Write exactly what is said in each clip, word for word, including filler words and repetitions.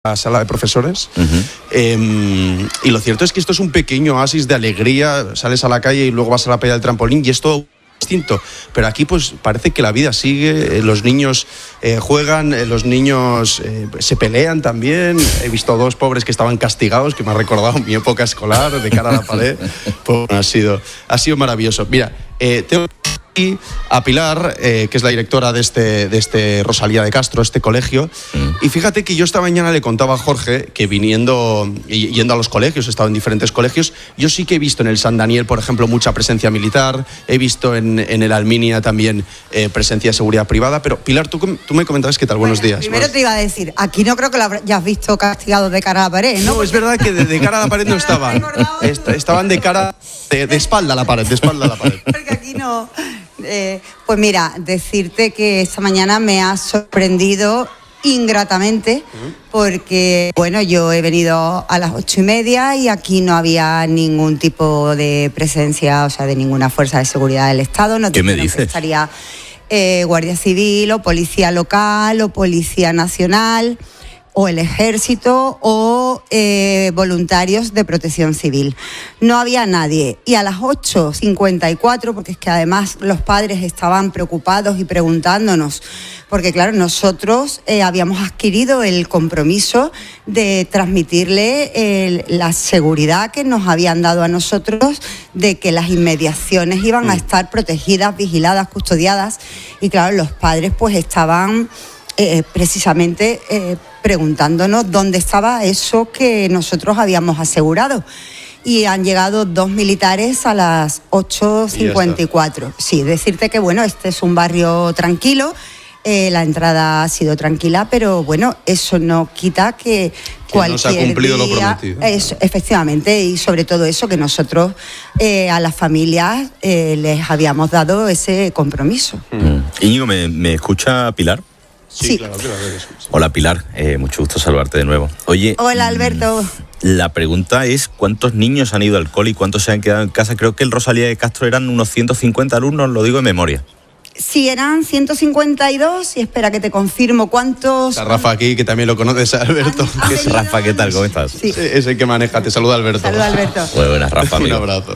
la sala de profesores. Uh-huh. eh, y lo cierto es que esto es un pequeño oasis de alegría. Sales a la calle y luego vas a la playa del trampolín y es todo distinto, pero aquí pues parece que la vida sigue, eh, los niños eh, juegan, eh, los niños eh, se pelean también. He visto dos pobres que estaban castigados, que me ha recordado mi época escolar, de cara a la pared. Pues, ha sido, ha sido maravilloso. Mira, eh, tengo aquí a Pilar, eh, que es la directora de este, de este Rosalía de Castro, este colegio, mm. y fíjate que yo esta mañana le contaba a Jorge que viniendo, yendo a los colegios, he estado en diferentes colegios, yo sí que he visto en el San Daniel, por ejemplo, mucha presencia militar, he visto en, en el Alminia también eh, presencia de seguridad privada, pero Pilar, tú, tú me comentabas qué tal, bueno, buenos días. Primero te iba a decir, aquí no creo que lo hayas visto castigado de cara a la pared, ¿no? No, es verdad que de, de cara a la pared no estaban, Est- estaban de cara, de, de espalda a la pared, de espalda a la pared. Porque aquí no... Eh, pues mira, decirte que esta mañana me ha sorprendido ingratamente porque, bueno, yo he venido a las ocho y media y aquí no había ningún tipo de presencia, o sea, de ninguna fuerza de seguridad del Estado. No ¿Qué me dices? Estaría eh, Guardia Civil o Policía Local o Policía Nacional o el Ejército o eh, voluntarios de Protección Civil. No había nadie. Y a las ocho cincuenta y cuatro, porque es que además los padres estaban preocupados y preguntándonos, porque claro, nosotros eh, habíamos adquirido el compromiso de transmitirle eh, la seguridad que nos habían dado a nosotros de que las inmediaciones iban a estar protegidas, vigiladas, custodiadas, y claro, los padres pues estaban eh, precisamente eh, preguntándonos dónde estaba eso que nosotros habíamos asegurado. Y han llegado dos militares a las ocho cincuenta y cuatro. Sí, decirte que bueno, este es un barrio tranquilo, eh, la entrada ha sido tranquila, pero bueno, eso no quita que, que cualquier no se ha cumplido día, lo prometido. Es, efectivamente, y sobre todo eso, que nosotros eh, a las familias eh, les habíamos dado ese compromiso. Mm. Íñigo, ¿me, me escucha Pilar? Sí, sí, claro, claro que sí. Hola Pilar, eh, mucho gusto saludarte de nuevo. Oye, hola Alberto. La pregunta es ¿cuántos niños han ido al cole y cuántos se han quedado en casa? Creo que el Rosalía de Castro eran unos ciento cincuenta alumnos, lo digo de memoria. Sí, eran ciento cincuenta y dos y espera que te confirmo cuántos... Está Rafa aquí, que también lo conoces, Alberto. ¿Han, han ¿Qué es Rafa? ¿Qué tal? ¿Cómo estás? Sí. Es el que maneja, te saluda Alberto. Saluda Alberto. Muy buenas, Rafa. Un amigo. abrazo.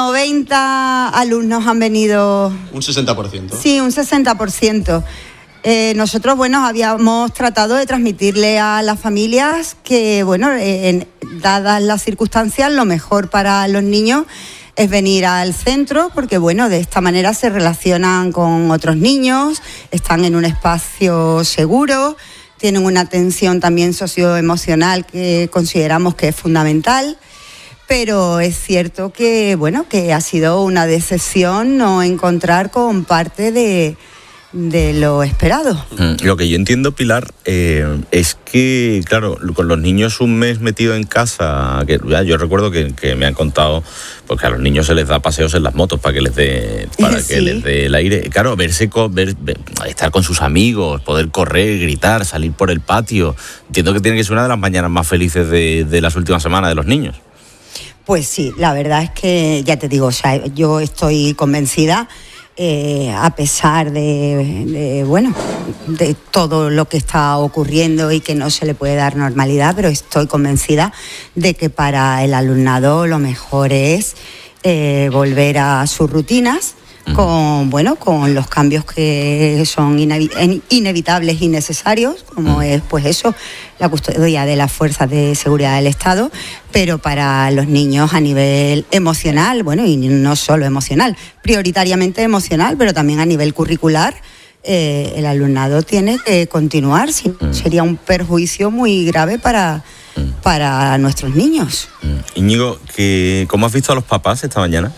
noventa alumnos han venido... Un sesenta por ciento. Sí, un sesenta por ciento. Eh, nosotros, bueno, habíamos tratado de transmitirle a las familias que, bueno, eh, dadas las circunstancias, lo mejor para los niños es venir al centro porque, bueno, de esta manera se relacionan con otros niños, están en un espacio seguro, tienen una atención también socioemocional que consideramos que es fundamental. Pero es cierto que, bueno, que ha sido una decepción no encontrar con parte de... de lo esperado. Lo que yo entiendo, Pilar, eh, es que, claro, con los niños un mes metido en casa, que ya yo recuerdo que, que me han contado, porque a los niños se les da paseos en las motos para que les dé para sí. que les dé el aire. Claro, verse con, ver, ver, estar con sus amigos, poder correr, gritar, salir por el patio. Entiendo que tiene que ser una de las mañanas más felices de, de las últimas semanas de los niños. Pues sí, la verdad es que, ya te digo, o sea, yo estoy convencida. Eh, a pesar de, de, bueno, de todo lo que está ocurriendo y que no se le puede dar normalidad, pero estoy convencida de que para el alumnado lo mejor es eh, volver a sus rutinas con, bueno, con los cambios que son inevi- inevitables y necesarios, como es pues eso, la custodia de las fuerzas de seguridad del Estado, pero para los niños a nivel emocional, bueno, y no solo emocional, prioritariamente emocional, pero también a nivel curricular, eh, el alumnado tiene que continuar, si no, sería un perjuicio muy grave para, para nuestros niños. Íñigo, ¿qué, ¿cómo has visto a los papás esta mañana?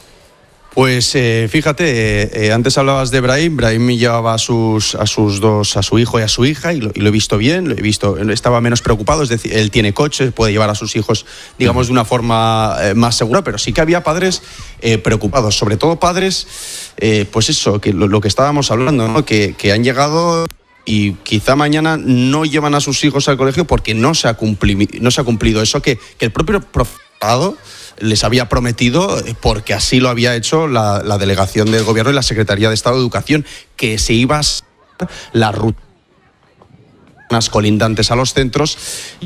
Pues eh, fíjate, eh, eh, antes hablabas de Brahim, Brahim me llevaba a sus, a sus dos, a su hijo y a su hija, y lo, y lo he visto bien, lo he visto, estaba menos preocupado, es decir, él tiene coche, puede llevar a sus hijos, digamos, de una forma eh, más segura, pero sí que había padres eh, preocupados, sobre todo padres, eh, pues eso, que lo, lo que estábamos hablando, ¿no? que, que han llegado y quizá mañana no llevan a sus hijos al colegio porque no se ha cumplido, no se ha cumplido eso que, que el propio profesorado les había prometido, porque así lo había hecho la, la delegación del Gobierno y la Secretaría de Estado de Educación, que se iba a la ruta colindantes a los centros.